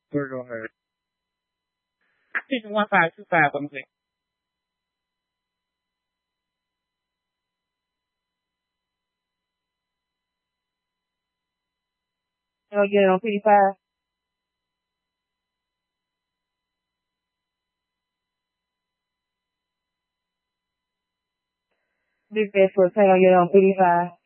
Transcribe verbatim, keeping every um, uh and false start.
Sure, go ahead. Sino nga sa usapang ko. Sayaw-sayaw ng Free Fire. Big Facebook, sayaw-sayaw ng Free Fire.